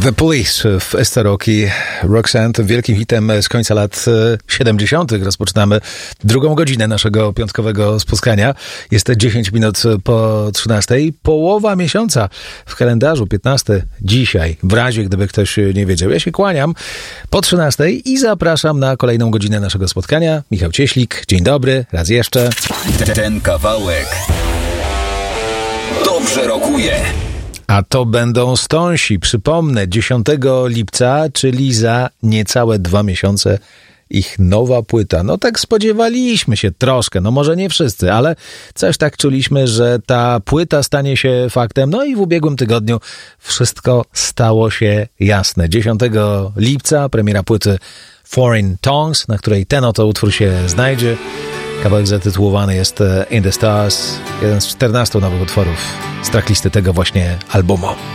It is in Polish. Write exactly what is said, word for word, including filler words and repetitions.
The Police w Estaroki Roxanne, tym wielkim hitem z końca lat siedemdziesiątych. Rozpoczynamy drugą godzinę naszego piątkowego spotkania. Jest dziesięć minut po trzynastej. Połowa miesiąca w kalendarzu, piętnasty dzisiaj, w razie gdyby ktoś nie wiedział. Ja się kłaniam po trzynastej i zapraszam na kolejną godzinę naszego spotkania. Michał Cieślik, dzień dobry, raz jeszcze. Ten kawałek dobrze rokuje. A to będą Stonesi. Przypomnę, dziesiątego lipca, czyli za niecałe dwa miesiące, ich nowa płyta. No tak spodziewaliśmy się troszkę, no może nie wszyscy, ale coś tak czuliśmy, że ta płyta stanie się faktem. No i w ubiegłym tygodniu wszystko stało się jasne. dziesiątego lipca premiera płyty Foreign Tongues, na której ten oto utwór się znajdzie. Kawałek zatytułowany jest In the Stars, jeden z czternastu nowych utworów z tracklisty tego właśnie albumu.